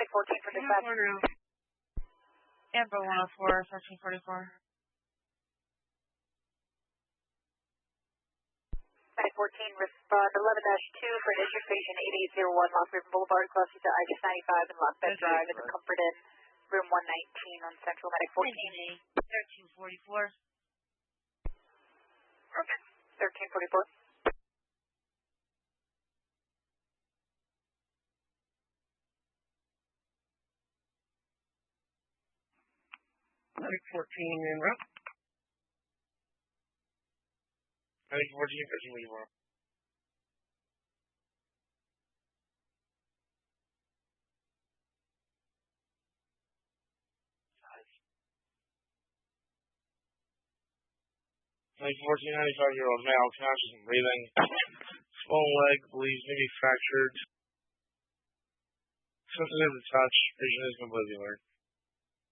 14 for dispatch. Amber 104, 1344. 914, respond 11-2 for an intersection 8801 Lock River Boulevard, closest to I-95 and Lock Bed Drive at the Comfort Inn, room 119 on Central Medic 14. 1344. Perfect. 1344. Medic 14 in route. Medic 14, 1344. Medic 14, 95-year-old male, conscious and breathing. Swollen leg, believes maybe fractured. Sensitive to touch, vision is completely blurred.